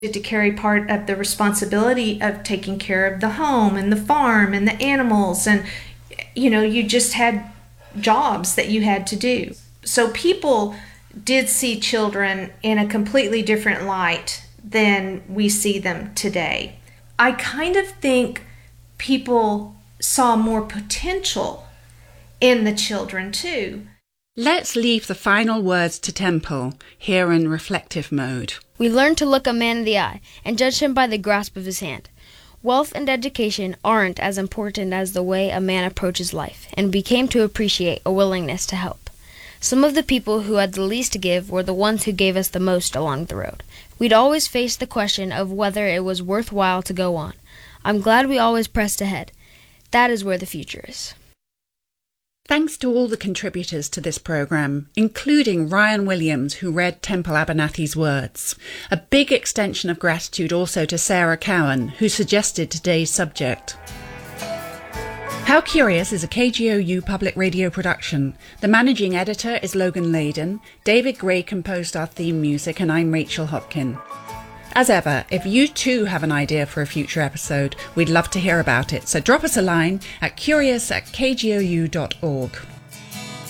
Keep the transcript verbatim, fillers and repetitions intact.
to carry part of the responsibility of taking care of the home and the farm and the animals, and you know, you just had jobs that you had to do. So people did see children in a completely different light than we see them today. I kind of think people saw more potential in the children too. Let's leave the final words to Temple, here in reflective mode. We learned to look a man in the eye and judge him by the grasp of his hand. Wealth and education aren't as important as the way a man approaches life, and we came to appreciate a willingness to help. Some of the people who had the least to give were the ones who gave us the most along the road. We'd always face the question of whether it was worthwhile to go on. I'm glad we always pressed ahead. That is where the future is. Thanks to all the contributors to this programme, including Ryan Williams, who read Temple Abernathy's words. A big extension of gratitude also to Sarah Cowan, who suggested today's subject. How Curious is a K G O U public radio production. The managing editor is Logan Layden, David Gray composed our theme music, and I'm Rachel Hopkin. As ever, if you too have an idea for a future episode, we'd love to hear about it, so drop us a line at curious at k g o u dot org.